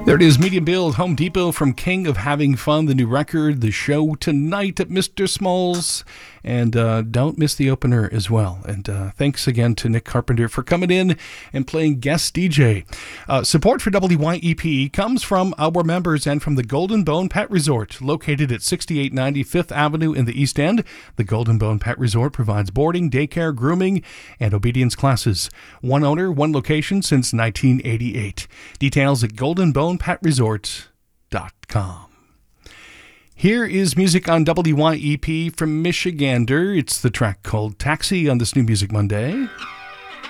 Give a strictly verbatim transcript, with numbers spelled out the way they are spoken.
There it is, Medium Build, Home Depot from King of Having Fun, the new record, the show tonight at Mister Smalls. And uh, don't miss the opener as well. And uh, thanks again to Nick Carpenter for coming in and playing guest D J. Uh, support for W Y E P comes from our members and from the Golden Bone Pet Resort, located at sixty-eight ninety Fifth Avenue in the East End. The Golden Bone Pet Resort provides boarding, daycare, grooming, and obedience classes. One owner, one location since nineteen eighty-eight. Details at golden bone pet resort dot com. Here is music on W Y E P from Michigander. It's the track called Taxi on this New Music Monday.